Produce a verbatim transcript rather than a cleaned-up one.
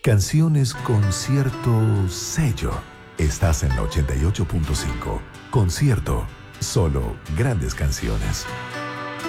Canciones con cierto sello. Estás en la ochenta y ocho punto cinco. Concierto. Solo grandes canciones.